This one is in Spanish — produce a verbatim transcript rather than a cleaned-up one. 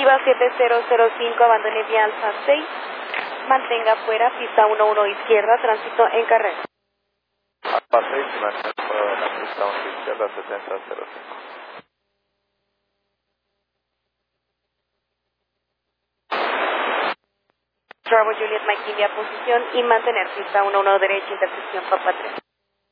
Viva siete cero cero cinco, abandone vía Alfa seis, mantenga fuera, pista uno uno izquierda, tránsito en carrera. Alfa seis, mantenga fuera la pista uno izquierda, setenta cero cinco. Bravo Juliet, Mike India, posición y mantener pista uno uno derecha, intersección Papa tres.